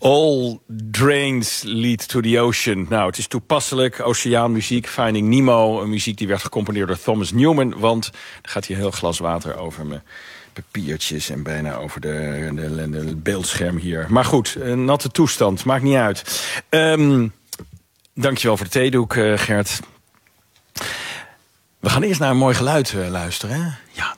All drains lead to the ocean. Nou, het is toepasselijk. Oceaanmuziek, Finding Nemo. Een muziek die werd gecomponeerd door Thomas Newman. Want er gaat hier een heel glas water over mijn papiertjes en bijna over de beeldscherm hier. Maar goed, een natte toestand, maakt niet uit. Dankjewel voor de theedoek, Gert. We gaan eerst naar een mooi geluid luisteren, hè? Ja.